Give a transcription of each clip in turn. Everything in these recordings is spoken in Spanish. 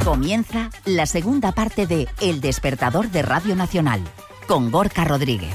Comienza la segunda parte de El Despertador de Radio Nacional, con Gorka Rodríguez.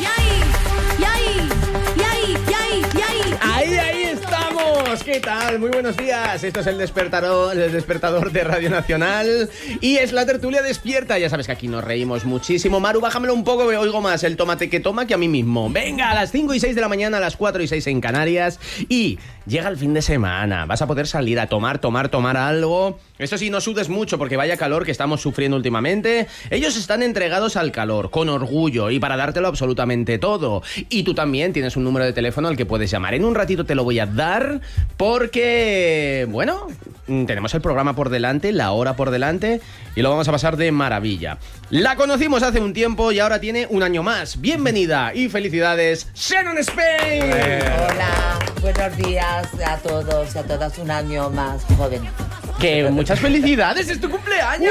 Ahí estamos. ¿Qué tal? Muy buenos días. Esto es el despertador de Radio Nacional y es la tertulia despierta. Ya sabes que aquí nos reímos muchísimo. Maru, bájamelo un poco, que oigo más el tomate que toma que a mí mismo. Venga, a las 5 y 6 de la mañana, a las 4 y 6 en Canarias. Y llega el fin de semana. Vas a poder salir a tomar algo. Eso sí, no sudes mucho porque vaya calor que estamos sufriendo últimamente. Ellos están entregados al calor, con orgullo y para dártelo absolutamente todo. Y tú también tienes un número de teléfono al que puedes llamar. En un ratito te lo voy a dar porque, bueno, tenemos el programa por delante, la hora por delante y lo vamos a pasar de maravilla. La conocimos hace un tiempo y ahora tiene un año más. Bienvenida y felicidades, Shannon Spain. Hola, buenos días a todos y a todas, un año más joven. Que muchas felicidades, es tu cumpleaños.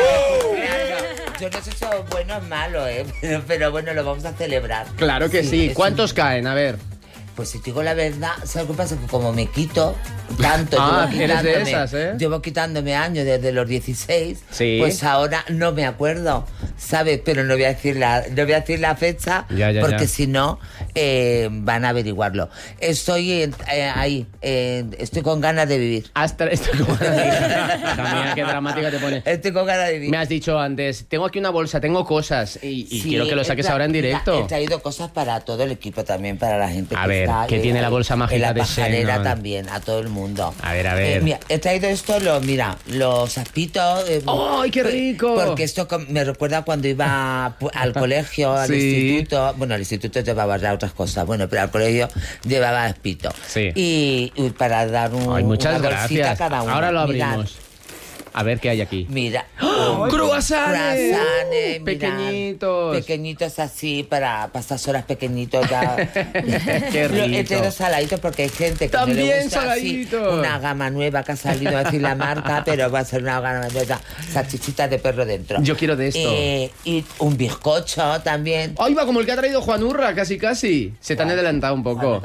Yo no sé si es bueno o malo, pero bueno, lo vamos a celebrar. Claro que sí. ¿Cuántos caen? A ver. Pues si te digo la verdad, ¿sabes qué pasa? Que como me quito tanto, eres de esas, llevo quitándome años desde los 16, sí. Pues ahora no me acuerdo, ¿sabes? Pero no voy a decir la fecha, porque si no, van a averiguarlo. Estoy ahí, estoy con ganas de vivir. Estoy con ganas de vivir. Mira, qué dramática te pones. Estoy con ganas de vivir. Me has dicho antes, tengo aquí una bolsa, tengo cosas y sí, quiero que lo saques ahora en directo. He traído cosas para todo el equipo también, para la gente a ver, ¿qué tiene la bolsa mágica de Shannon? En la pajarera también, a todo el mundo. A ver. Mira, he traído esto, los aspitos. ¡Ay, qué rico! Porque esto me recuerda cuando iba al colegio, al instituto. Bueno, al instituto llevaba otras cosas, bueno, pero al colegio llevaba aspito. Sí. Y para dar muchas una bolsita gracias. a cada uno. Ahora lo Mirad. abrimos. A ver qué hay aquí. Mira. ¡Croissants! Pequeñitos. Pequeñitos así, para estas horas pequeñitos. Qué rico. He traído saladitos porque hay gente que también no le gusta saladitos. una gama nueva que ha salido, a decir la marca, pero va a ser una gama de salchichitas de perro dentro. Yo quiero de esto. Y un bizcocho también. ¡Ay, va! Como el que ha traído Juan Urra, casi. Se te han adelantado un poco.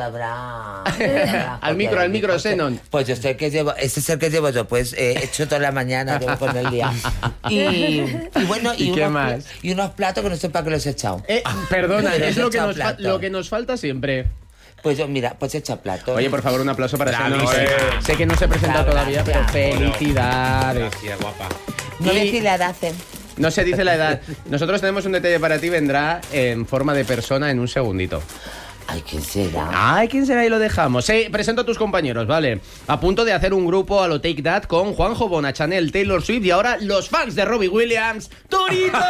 Al micro, Shannon. Pues yo sé que llevo, ese es el que llevo yo, pues he hecho toda la mañana con el día. Y bueno, ¿Y qué más? Y unos platos que no sé para qué los he echado. Perdona, es lo que nos falta siempre. Pues yo, mira, pues he echado platos. Oye, por favor, un aplauso para Shannon. Sé que no se presenta todavía, pero felicidades. Gracias, guapa. No decir la edad, No se dice la edad. Nosotros tenemos un detalle para ti, vendrá en forma de persona en un segundito. Ay, ¿quién será? Ay, ¿quién será? Y lo dejamos. Presento a tus compañeros, ¿vale? A punto de hacer un grupo a lo Take That con Juanjo, Bona, Chanel, Taylor Swift y ahora los fans de Robbie Williams, ¡Torito!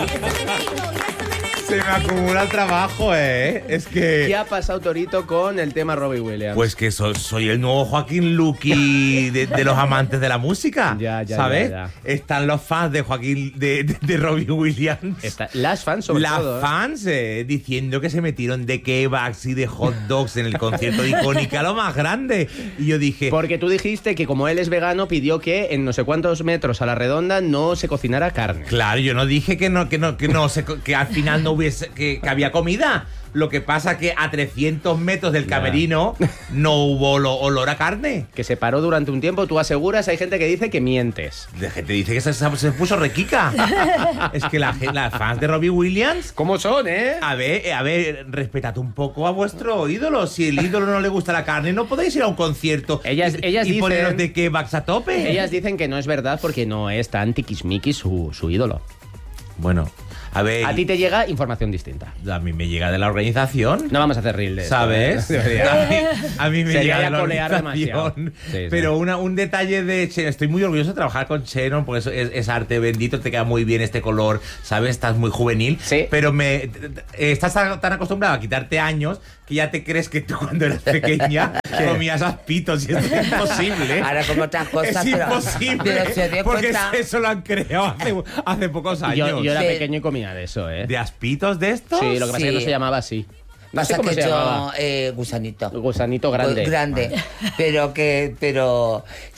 Se me acumula el trabajo, Es que... ¿Qué ha pasado, Torito, con el tema Robbie Williams? Pues que soy el nuevo Joaquín Luqui de los amantes de la música, ¿sabes? Ya. Están los fans de Joaquín, de Robbie Williams. Las fans, sobre todo. Las fans diciendo que se metieron de kebabs y de hot dogs en el concierto de Icónica, lo más grande. Y yo dije... Porque tú dijiste que como él es vegano, pidió que en no sé cuántos metros a la redonda no se cocinara carne. Claro, yo no dije que al final no que había comida. Lo que pasa que a 300 metros del camerino no hubo olor a carne. Que se paró durante un tiempo, tú aseguras, hay gente que dice que mientes. La gente dice que se puso requica. Es que las fans de Robbie Williams... ¿Cómo son, A ver, respetad un poco a vuestro ídolo. Si el ídolo no le gusta la carne, no podéis ir a un concierto ellas y dicen, poneros de kebabs a tope. Ellas dicen que no es verdad porque no es tan tiquismiquis su ídolo. Bueno... A ver, a ti te llega información distinta. A mí me llega de la organización. No vamos a hacer reel de esto, ¿sabes? A mí me llega de la organización. Sí. Pero un detalle de Shannon. Estoy muy orgulloso de trabajar con Shannon porque es arte bendito, te queda muy bien este color, ¿sabes? Estás muy juvenil. Sí. Pero estás tan acostumbrado a quitarte años que ya te crees que tú cuando eras pequeña comías aspitos y esto es imposible. Ahora como otras cosas. Es imposible. Pero se dio porque cuenta... eso lo han creado hace pocos años. Yo era pequeño y comía de eso, ¿De aspitos de estos? Sí, lo que pasa es que no se llamaba así. No sé cómo se llamaba. Gusanito. Gusanito grande. Grande. Pero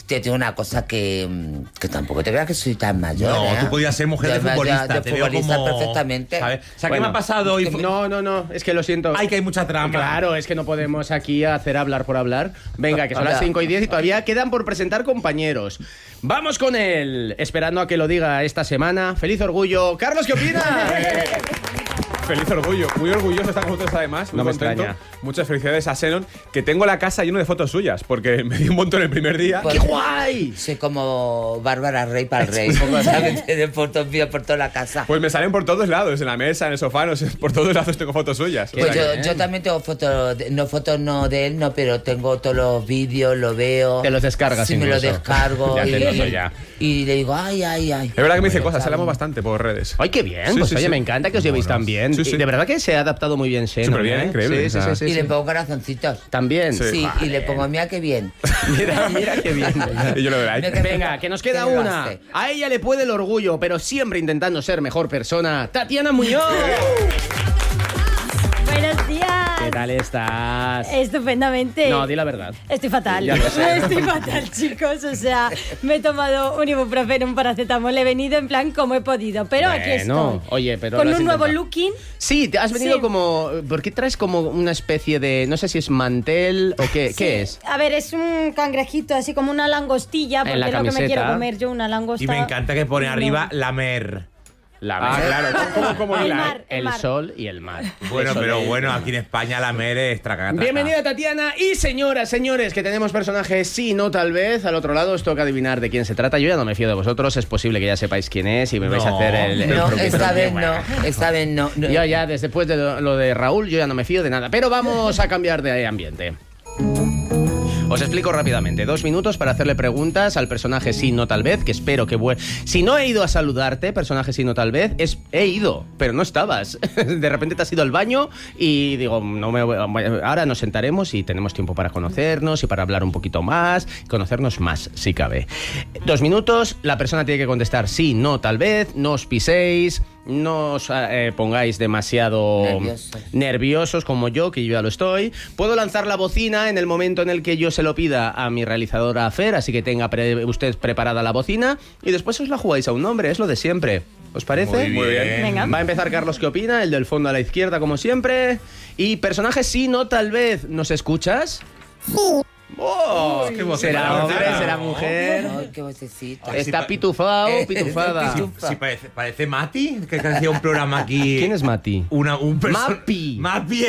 Te digo una cosa que tampoco te veas que soy tan mayor. No, tú podías ser mujer de futbolista. De te futbolista veo como, perfectamente. ¿sabes? O sea, ¿qué me ha pasado hoy? No, es que lo siento. Ay, que hay mucha trama. Claro, es que no podemos aquí hacer hablar por hablar. Venga, que son las 5:10 y todavía quedan por presentar compañeros. Vamos con él, esperando a que lo diga esta semana. ¡Feliz orgullo! Carlos, ¿qué opinas? Feliz orgullo, muy orgulloso de estar con ustedes además, muy No me contento. extraña. Muchas felicidades a Xenon, que tengo la casa llena de fotos suyas, porque me dio un montón el primer día. Pues, ¡Qué guay! Soy como Bárbara Rey para el rey, ¿sabes? Tiene fotos mías por toda la casa. Pues me salen por todos lados, en la mesa, en el sofá, no sé, por todos lados tengo fotos suyas. Pues O sea que- yo también tengo fotos, no de él, no, pero tengo todos los vídeos, lo veo. Te los descargas Sí, me los incluso. descargo. Ya te lo sé, ya. Y le digo, ay. Es verdad que me dice cosas, hablamos bastante por redes. ¡Ay, qué bien! Sí, Pues sí, oye, sí. me encanta que os llevéis tan bien. Sí, sí. Y de verdad que se ha adaptado muy bien Xenon. Súper bien, increíble, Sí, o sea. sí. Y le pongo corazoncitos. También. Sí. Sí, y le pongo, mira qué bien. Mira qué bien. Y yo lo veo ahí. Mira qué- Venga, que nos queda ¿Qué me una. hace? A ella le puede el orgullo, pero siempre intentando ser mejor persona. ¡Tatiana Muñoz! Buenos días. ¿Qué tal estás? Estupendamente. No, di la verdad. Estoy fatal. Ya lo sé. Estoy fatal, chicos. O sea, me he tomado un ibuprofeno, un paracetamol. He venido en plan como he podido. Pero aquí Bueno, estoy. oye, pero Con lo has un nuevo intentado. looking. Sí, te has venido Sí. como... ¿Por qué traes como una especie de... No sé si es mantel o qué, Sí. ¿qué es? A ver, es un cangrejito, así como una langostilla, porque la es lo que me camiseta. quiero comer yo, una langosta. Y me encanta que pone No. arriba la mer. La claro, como El la- mar. El mar. sol y el mar. Bueno, Eso pero de- bueno, aquí en España la mer es tracatraca. Bienvenida Tatiana y señoras, señores, que tenemos personajes sí, no, tal vez. Al otro lado os toca adivinar de quién se trata. Yo ya no me fío de vosotros, es posible que ya sepáis quién es y me vais a No. hacer el No, truqui, esta truqui. vez Bueno. no, esta vez no. Yo ya, después de lo de Raúl, yo ya no me fío de nada. Pero vamos a cambiar de ambiente. Os explico rápidamente. 2 minutos para hacerle preguntas al personaje sí, no, tal vez, que espero que Si no he ido a saludarte, personaje sí, no, tal vez, he ido, pero no estabas. De repente te has ido al baño y digo, ahora nos sentaremos y tenemos tiempo para conocernos y para hablar un poquito más, conocernos más, si cabe. 2 minutos, la persona tiene que contestar sí, no, tal vez, no os piséis, no os pongáis demasiado nerviosos como yo, que yo ya lo estoy. Puedo lanzar la bocina en el momento en el que yo se lo pida a mi realizadora Fer, así que tenga usted preparada la bocina y después os la jugáis a un nombre, es lo de siempre. ¿Os parece? Muy bien. Venga. Va a empezar Carlos, ¿qué opina? El del fondo a la izquierda, como siempre. Y personaje sí, no, tal vez. ¿Nos escuchas? Sí. ¡Oh! qué voz ¿Será tan hombre? rara. ¿Será mujer? Ay, qué vocecita. Ay, Está sí, pitufado, pitufada. Sí, parece Mati, que hacía un programa aquí. ¿Quién es Mati? Mapi. Mapi.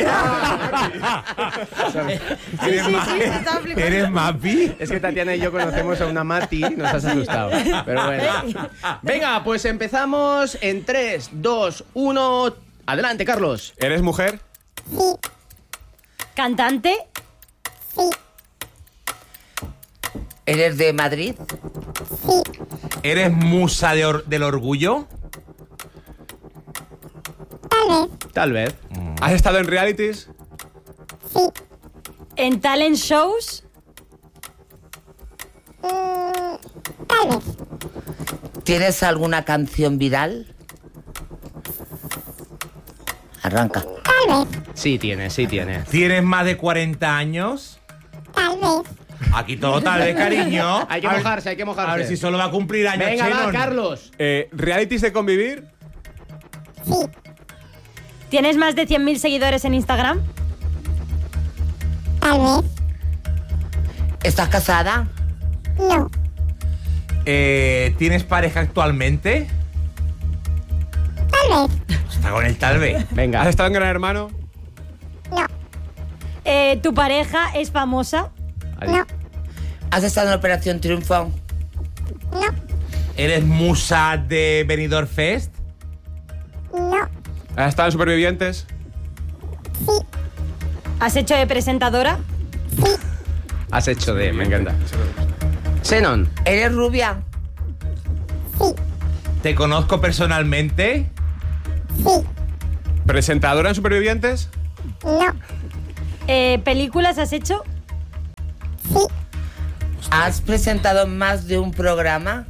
Sí, estaba flipando. ¿Eres Mapi? Es que Tatiana y yo conocemos a una Mati, nos has asustado. Pero bueno. Venga, pues empezamos en 3, 2, 1. Adelante, Carlos. ¿Eres mujer? Cantante. ¿Eres de Madrid? ¿Eres musa del orgullo? Tal vez. ¿Has estado en realities? En talent shows. ¿Tienes alguna canción viral? Arranca. Sí tiene, sí tiene. ¿Tienes más de 40 años? Tal vez. Aquí todo tal vez, cariño. Hay que A ver- mojarse, hay que mojarse. A ver si solo va a cumplir años. Venga, va, Xenon. Carlos. ¿Realities de convivir? ¿Tienes más de 100.000 seguidores en Instagram? Tal vez. ¿Estás casada? No. ¿Tienes pareja actualmente? Tal vez. Está con el tal vez. ¿Has Venga. estado en Gran Hermano? No. ¿Tu pareja es famosa? No. ¿Has estado en Operación Triunfo? No. ¿Eres musa de Benidorm Fest? No. ¿Has estado en Supervivientes? ¿Has hecho de presentadora? Has hecho de... Me encanta. Xenon. ¿Eres rubia? ¿Te conozco personalmente? ¿Presentadora en Supervivientes? No. ¿Películas has hecho? ¿Has presentado más de un programa?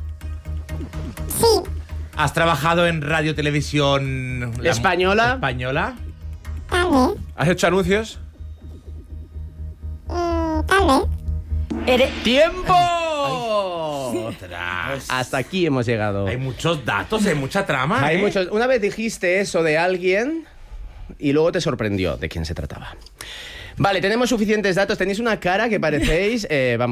Sí. ¿Has trabajado en radio televisión ¿Española? española? Tal vez. ¿Has hecho anuncios? Tal vez. ¿Eres, ¡Tiempo! Ostras. Hasta aquí hemos llegado. Hay muchos datos, hay mucha trama. Hay muchos. Una vez dijiste eso de alguien y luego te sorprendió de quién se trataba. Vale, tenemos suficientes datos. Tenéis una cara que parecéis,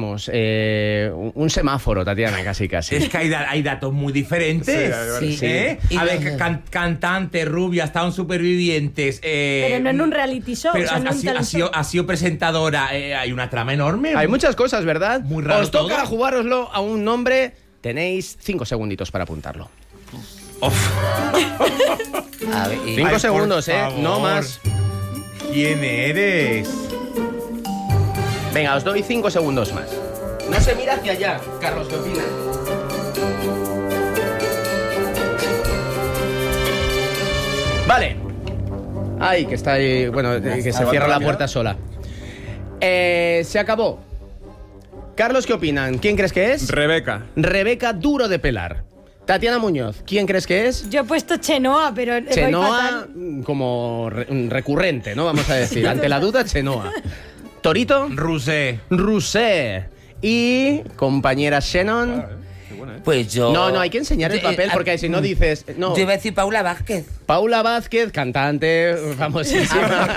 un semáforo, Tatiana, casi. Es que hay datos muy diferentes. Sí. A ver, cantante, rubia, estaban supervivientes. Pero no en un reality show. Pero o sea, no en tal show. ha sido presentadora. Hay una trama enorme. Hay muchas cosas, ¿verdad? Muy raro Os toca todo. jugároslo a un nombre. Tenéis 5 segunditos para apuntarlo. A ver, 5 por segundos, favor. no más. ¿Quién eres? Venga, os doy 5 segundos más. No se mira hacia allá, Carlos, ¿qué opinas? Vale. Ay, que está ahí. Bueno, que se cierra la puerta sola. Se acabó. Carlos, ¿qué opinan? ¿Quién crees que es? Rebeca. Rebeca Duro de Pelar. Tatiana Muñoz, ¿quién crees que es? Yo he puesto Chenoa, pero voy Chenoa, fatal. como recurrente, ¿no? Vamos a decir. Ante la duda, Chenoa. Torito, Rusé. Rusé. Y compañera Shannon. pues yo... No, hay que enseñar el papel porque si no dices... No. Yo iba a decir Paula Vázquez. Paula Vázquez, cantante famosísima.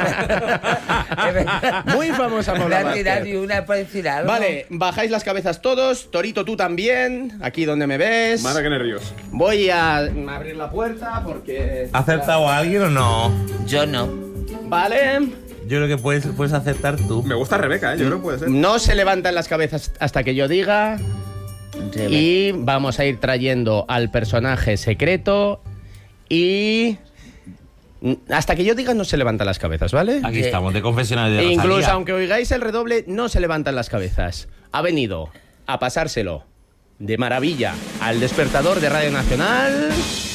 Muy famosa Paula Voy a tirar Vázquez. y una por decir algo. Vale, bajáis las cabezas todos. Torito, tú también. Aquí donde me ves. Madre, qué nervios. Voy a abrir la puerta porque... ¿Ha acertado a alguien o no? Yo no. Vale. Yo creo que puedes acertar tú. Me gusta Rebeca, yo creo que puede ser. No se levantan las cabezas hasta que yo diga. Y vamos a ir trayendo al personaje secreto. Y hasta que yo diga no se levantan las cabezas, ¿vale? Aquí estamos, de confesionales de Incluso Rosalía. aunque oigáis el redoble, no se levantan las cabezas. Ha venido a pasárselo de maravilla al despertador de Radio Nacional.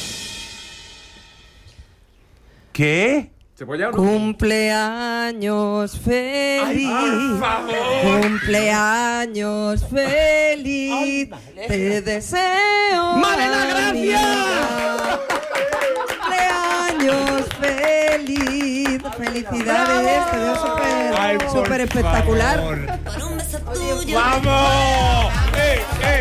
¿Qué? ¿Se puede ya o no? Cumpleaños feliz, cumpleaños feliz, te deseo. ¡Malena, gracias! Cumpleaños feliz, felicidades, te veo Ay, por súper espectacular. favor. ¡Vamos!